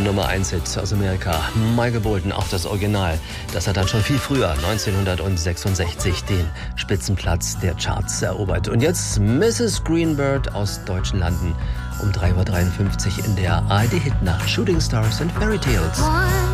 Nummer 1 Hit aus Amerika. Michael Bolton, auch das Original. Das hat dann schon viel früher, 1966, den Spitzenplatz der Charts erobert. Und jetzt Mrs. Greenbird aus deutschen Landen um 3:53 Uhr in der ARD-Hitnacht. Shooting Stars and Fairy Tales.